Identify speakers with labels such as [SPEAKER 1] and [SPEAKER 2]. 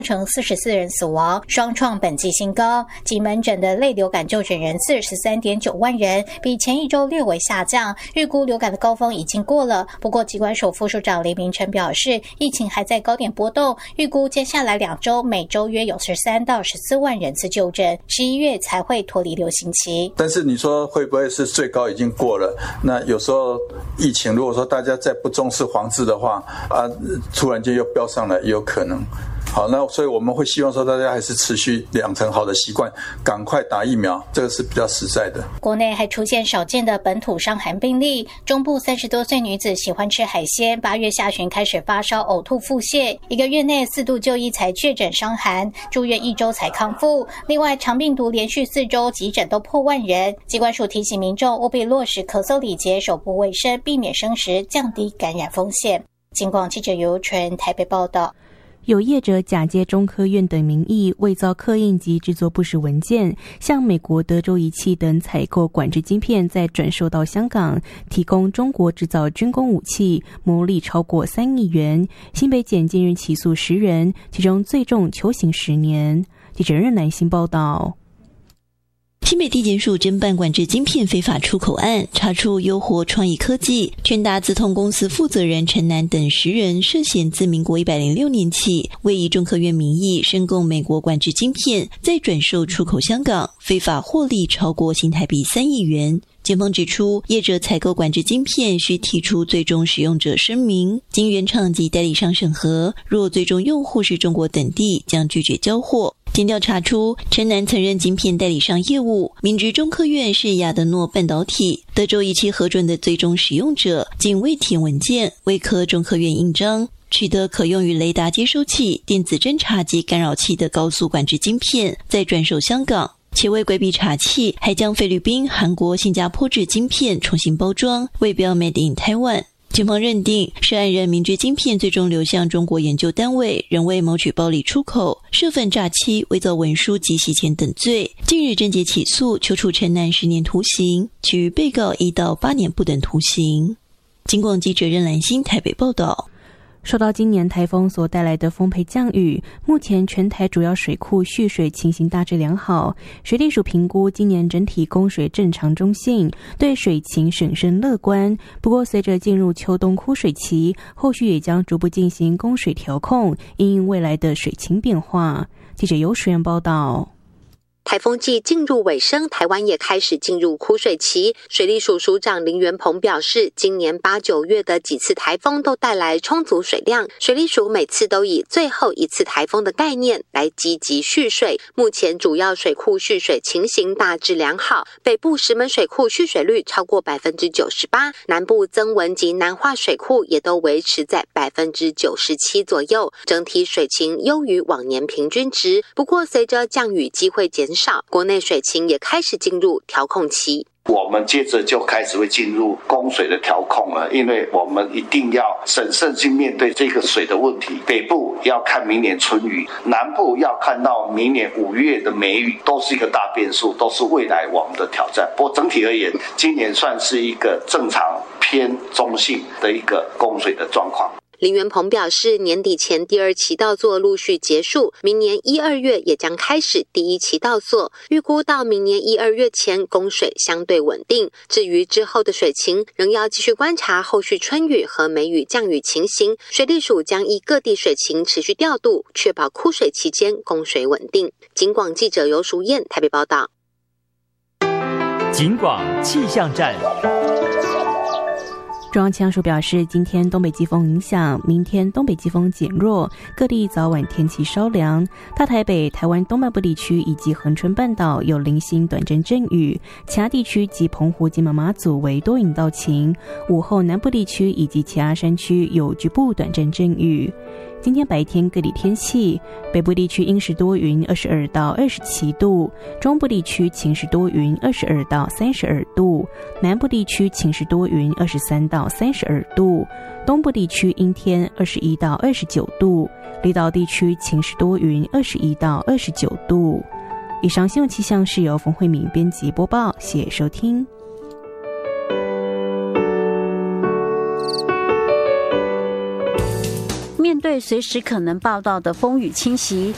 [SPEAKER 1] 成44人死亡，双创本季新高。及门诊的类流感就诊人次13.9万人，比前一周略微下降。预估流感的高峰已经过了，不过疾管署副署长林明成表示，疫情还在高点波动，预估接下来2周每周约有13到14万人次就诊，11月才会脱离流行期。
[SPEAKER 2] 但是你说会不会是最高已经过了？那有时候疫情如果说大家再不重视防治的话突然间又飙上来也有可能。好，那所以我们会希望说大家还是持续养成好的习惯，赶快打疫苗，这个是比较实在的。
[SPEAKER 1] 国内还出现少见的本土伤寒病例，中部30多岁女子喜欢吃海鲜，8月下旬开始发烧、呕吐、腹泻，1个月内4度就医才确诊伤寒，住院1周才康复。另外，肠病毒连续4周急诊都破万人，疾管署提醒民众务必落实咳嗽礼节、手部卫生，避免生食，降低感染风险。警广记者尤纯台北报道。
[SPEAKER 3] 有业者假借中科院等名义，伪造刻印及制作不实文件，向美国德州仪器等采购管制晶片，再转售到香港，提供中国制造军工武器，牟利超过3亿元。新北检近日起诉10人，其中最重囚刑10年。记者任南新报道。
[SPEAKER 4] 新北地检署侦办管制晶片非法出口案，查出优活创意科技、全达资通公司负责人陈南等10人涉嫌自民国106年起，为以中科院名义申购美国管制晶片，再转售出口香港，非法获利超过新台币3亿元。检方指出，业者采购管制晶片需提出最终使用者声明，经原厂及代理商审核，若最终用户是中国等地，将拒绝交货。经调查出，陈南曾任晶片代理商业务，明知中科院是亚德诺半导体、德州仪器核准的最终使用者，竟未填文件，未刻中科院印章，取得可用于雷达接收器、电子侦察及干扰器的高速管制晶片，再转售香港。且为规避查缉，还将菲律宾、韩国、新加坡制晶片重新包装，为标 Made in Taiwan。警方认定涉案人明知晶片最终流向中国研究单位，仍为谋取暴利出口、涉犯诈欺、伪造文书及洗钱等罪，近日侦结起诉，求处陈南10年徒刑，其余被告1到8年不等徒刑。警广记者任兰心台北报道。
[SPEAKER 3] 受到今年台风所带来的丰沛降雨，目前全台主要水库蓄水情形大致良好。水利署评估今年整体供水正常中性，对水情审慎乐观。不过随着进入秋冬枯水期，后续也将逐步进行供水调控，因应未来的水情变化。记者尤淑媛报道。
[SPEAKER 5] 台风季进入尾声，台湾也开始进入枯水期。水利署署长林元鹏表示，今年8、9月的几次台风都带来充足水量，水利署每次都以最后一次台风的概念来积极蓄水。目前主要水库蓄水情形大致良好，北部石门水库蓄水率超过 98%， 南部曾文及南化水库也都维持在 97% 左右，整体水情优于往年平均值。不过随着降雨机会减少，国内水情也开始进入调控期。
[SPEAKER 6] 我们接着就开始会进入供水的调控了，因为我们一定要审慎去面对这个水的问题。北部要看明年春雨，南部要看到明年5月的梅雨，都是一个大变数，都是未来我们的挑战。不过整体而言，今年算是一个正常偏中性的一个供水的状况。
[SPEAKER 5] 林元鹏表示，年底前第2期稻作陆续结束，明年1、2月也将开始第1期稻作，预估到明年1、2月前供水相对稳定。至于之后的水情，仍要继续观察后续春雨和梅雨降雨情形。水利署将依各地水情持续调度，确保枯水期间供水稳定。警广记者尤淑燕台北报道。
[SPEAKER 7] 警广气象站。
[SPEAKER 3] 中央气象署表示，今天东北季风影响，明天东北季风减弱，各地早晚天气稍凉。大台北、台湾东半部地区以及恒春半岛有零星短阵阵雨，其他地区及澎湖、金门、马祖为多云到晴。午后南部地区以及其他山区有局部短阵阵雨。今天白天各地天气，北部地区阴时多云22到27度，中部地区晴时多云22到32度，南部地区晴时多云23到32度，东部地区阴天21到29度，离岛地区晴时多云21到29度。以上新闻气象是由冯慧敏编辑播报，谢谢收听。
[SPEAKER 8] 面对随时可能报道的风雨侵袭，